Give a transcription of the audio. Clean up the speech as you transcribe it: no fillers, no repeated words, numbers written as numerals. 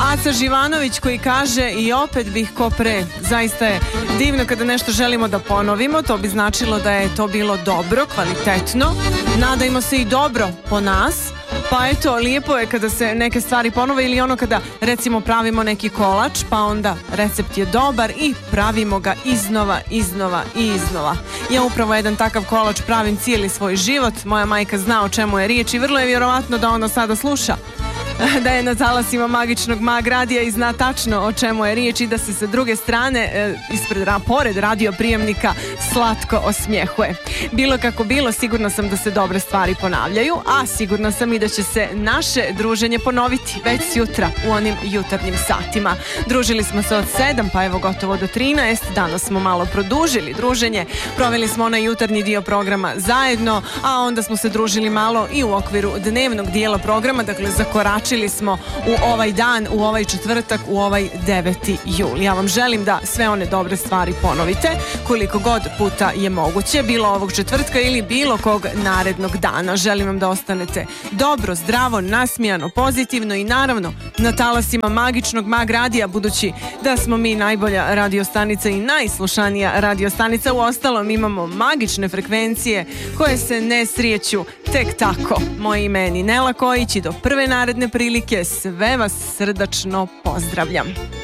Aca Živanović koji kaže i opet bih ko pre. Zaista je divno kada nešto želimo da ponovimo, to bi značilo da je to bilo dobro, kvalitetno. Nadajmo se i dobro po nas. Pa eto, lijepo je kada se neke stvari ponove ili ono kada recimo pravimo neki kolač, pa onda recept je dobar i pravimo ga iznova i iznova. Ja upravo jedan takav kolač pravim cijeli svoj život, moja majka zna o čemu je riječ i vrlo je vjerovatno da ona sada sluša da je na talasima magičnog Mag radija i zna tačno o čemu je riječ i da se sa druge strane pored radio prijemnika slatko osmjehuje. Bilo kako bilo, sigurna sam da se dobre stvari ponavljaju, a sigurna sam i da će se naše druženje ponoviti već sutra u onim jutarnjim satima. Družili smo se od 7 pa evo gotovo do 13, danas smo malo produžili druženje, proveli smo onaj jutarnji dio programa zajedno, a onda smo se družili malo i u okviru dnevnog dijela programa, dakle zakoračili smo u ovaj dan, u ovaj četvrtak, u ovaj 9. jul. Ja vam želim da sve one dobre stvari ponovite koliko god puta je moguće, bilo ovog četvrtka ili bilo kog narednog dana. Želim vam da ostanete dobro, zdravo, nasmijano, pozitivno i naravno na talasima magičnog Mag radija, budući da smo mi najbolja radiostanica i najslušanija radiostanica. U ostalom imamo magične frekvencije koje se ne srijeću tek tako. Moje ime je Ninela Kojić i do prve naredne prilike sve vas srdačno pozdravljam.